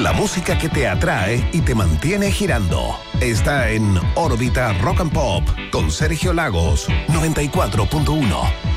La música que te atrae y te mantiene girando. Está en órbita Rock and Pop con Sergio Lagos, 94.1.